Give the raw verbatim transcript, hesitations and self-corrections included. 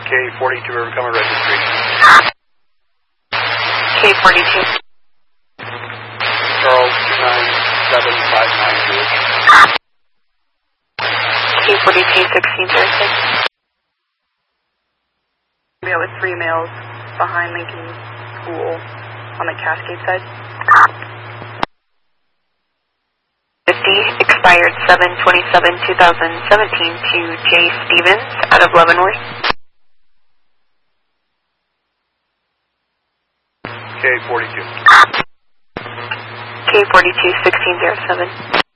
K forty-two Overcomer Registry. K forty-two. Charles two nine seven five nine George. K forty-two sixteen zero six. We have with three males behind Lincoln School on the Cascade side. fifty, expired seven twenty-seven two thousand seventeen to J. Stevens out of Leavenworth. K forty-two. K forty-two sixteen zero seven.